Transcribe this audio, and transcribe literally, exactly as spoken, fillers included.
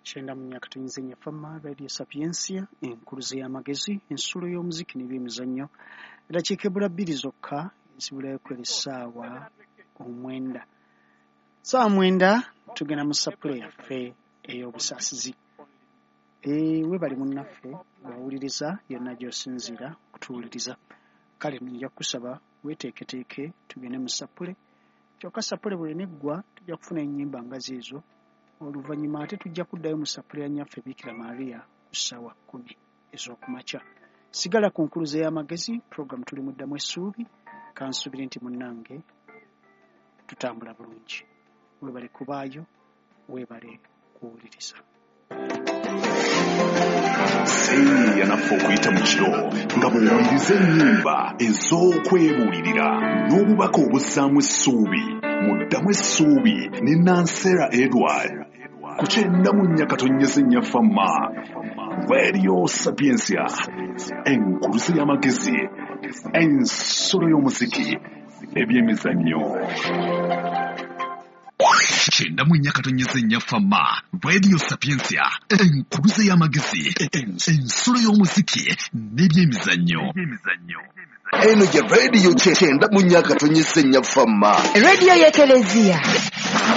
Kyenda mu myaka tuyinzenye fama Radio Sapiensia enkuluze y'amagezi ensulo y'omuziki n'ebyemizannyo dakiika ebbula bbiri zokka ezibulayo kwera essaawa omwenda ssaawa mwenda tugenda mu sapule yaffe ey'obusaasizi. Eh, we bali munnaffe wawuliriza yonna gy'osinziira kutuwuliriza. Kale nja kusaba weeteeketeeke tugende mu sapule. Kyokka sapule bw'eneggwa tujja kufuna ennyimba nga zeezo. Oluvannyuma ate tujja kuddayo mu sapule ya nnyaffe Bikira Maria ku ssaawa kkumi ez'okumakya. Sigala ku nkuluze y'amagezi program tuli muddamu essuubi kansubire nti munnange tutambula bulungi. Weebale kubaayo, weebale kuwuliriza. Seeya naffe okuyita mu kiro nga muwuliriza ennyimba ez'okwebuulirira n'obubaka obuzzaamu essuubi. Muddamu essuubi ne Nansera Edward ku kyenda mu nnya katonnyeze nnya fama Radio Sapiensia enkuluze y'amagezi ensulo y'omuziki ebyemizannyo. Kyenda mu nnya katonnyeze nnya fama Radio Sapiensia enkuluze y'amagezi ensulo y'omuziki n'ebyemizannyo. Eno gye radio kyenda mu nnya katonnyeze nnya fama. Radio y'Ekelezia.